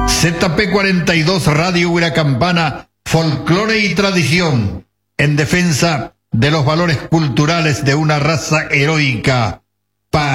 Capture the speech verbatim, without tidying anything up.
Z P cuarenta y dos Radio Huiracampana, folclore y tradición, en defensa de los valores culturales de una raza heroica